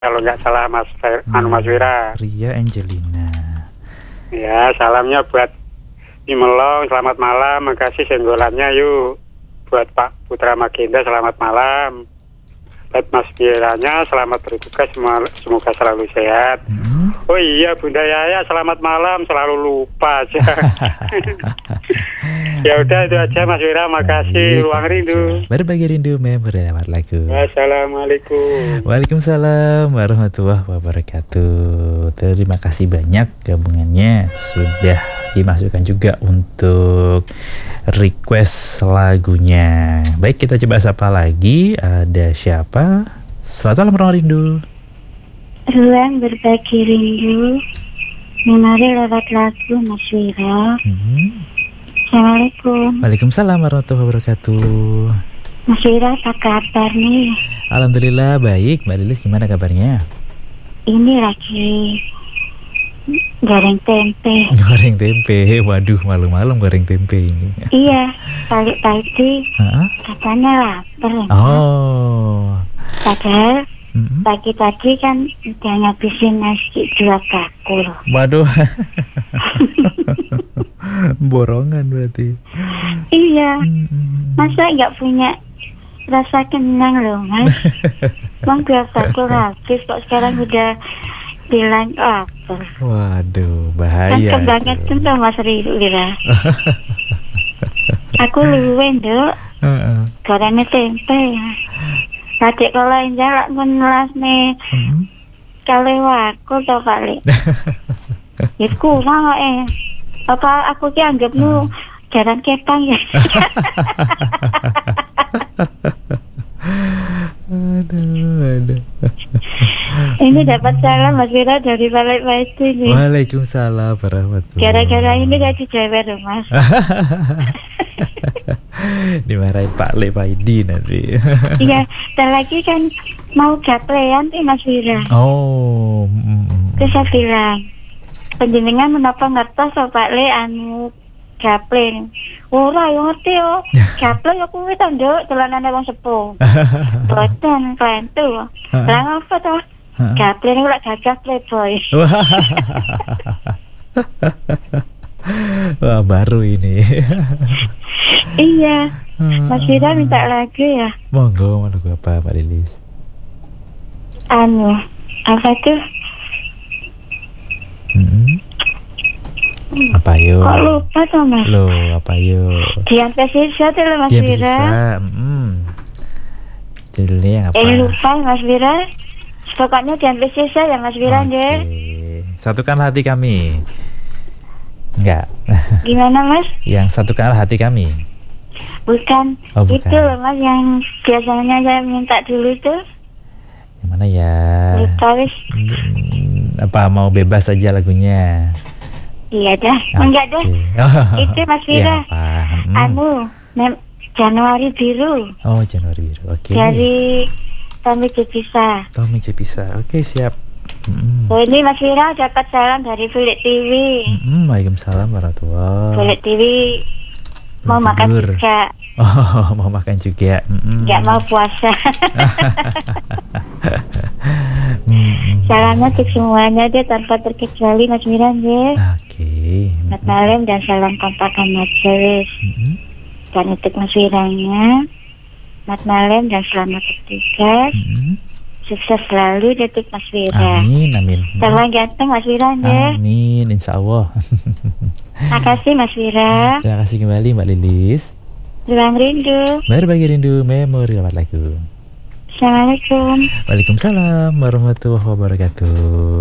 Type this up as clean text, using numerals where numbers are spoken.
Kalau nggak salah Mas Wira. Ria Angelina. Ya, salamnya buat Imelong, selamat malam. Makasih senggolannya yuk. Buat Pak Putra Magenda, selamat malam. Buat Mas Wiranya, selamat bertugas, semoga selalu sehat. Oh iya, Bunda Yaya, selamat malam. Selalu lupa aja. Ya udah itu aja Mas Wira, makasih. Ruang Rindu. Berbagi rindu member lewat lagu. Assalamualaikum. Waalaikumsalam warahmatullahi wabarakatuh. Terima kasih banyak gabungannya sudah dimasukkan juga untuk request lagunya. Baik, kita coba sapa lagi. Ada siapa? Selamat malam Ruang Rindu. Ruang berbagi rindu, memori lewat lagu Mas Wira. Assalamualaikum. Waalaikumsalam warahmatullahi wabarakatuh. Mas Wira, apa kabar nih? Alhamdulillah baik. Mbak Lilis gimana kabarnya? Ini lagi goreng tempe. Goreng tempe. Waduh, malam-malam goreng tempe ini. Iya, pagi-pagi katanya lapar. Oh. Padahal pagi-pagi kan udah ngabisin nasi 2 bakul. Waduh. Borongan berarti. Iya. Masa nggak punya rasa kenyang loh Mas? Bang 2 bakul habis kok sekarang udah bilang lapar. Waduh, bahaya. Kan kebangetan tuh Mas Wira. Aku luwe nduk. Gorengnya tempe. Tadi kalau injalak menelas nih. Kalau aku tau kali. Itu kurang apa aku ki anggapmu jalan kepang ya. Aduh. Ini dapat salam Mas Wira dari Balik Paidi nih. Waalaikumsalam warahmatullahi. Gara-gara ini jadi jewer loh Mas. Dimarahin Pak Le Paidi nanti. Iya, dan lagi kan mau gaplean nih Mas Wira. Oh. Terus saya bilang, penjenengan menapa ngertos so Pak Le anu gaple. Ora yo ngerti yo. Gaple yo kuwi to nduk, dolanane wong sepuh. Boten klentu. Lah apa to? Gaple niku lak gagah playboy. Wah, baru ini. Iya. Mas Wira minta lagu ya. Monggo, lagu apa Pak Lilis? Anu, apa tuh? Apa yo? Kok lupa tuh Mas? Loh, apa yo? Dian Pesisa tuh Mas Dia Wira. bisa. Judulnya apa? Lupa Mas Wira. Pokoknya Dian Pesisa ya Mas Wira nggih. Satukan hati kami. Enggak. Gimana Mas? Yang satukanlah hati kami. Bukan. Oh, bukan. Itu loh Mas yang biasanya saya minta dulu tuh. Yang mana ya? Lupa wis. Apa mau bebas aja lagunya? Iya dah. Enggak dah. Itu Mas Wira. Anu, Januari Biru. Oh, Januari Biru. Oke. Dari Tommy Cepisa. Tommy Cepisa. Oke, siap. Oh, ini Mas Wira dapat salam dari Bulik TV. Waalaikumsalam warahmatullahi. Bulik TV mau makan juga. Oh, mau makan juga. Nggak mau puasa. Salamnya untuk semuanya deh tanpa terkecuali Mas Wira deh. Oke. Selamat malam dan salam kompakan Mas Wira. Dan untuk Mas Wiranya, selamat malam dan selamat bertugas. Sukses selalu untuk Mas Wira. Amin, amin. Tambah ganteng Mas Wira deh. Amin, insya Allah. Makasih Mas Wira. Terima kasih kembali Mbak Lilis. Ruang Rindu. Berbagi rindu memori lewat lagu. Assalamualaikum. Waalaikumsalam warahmatullahi wabarakatuh.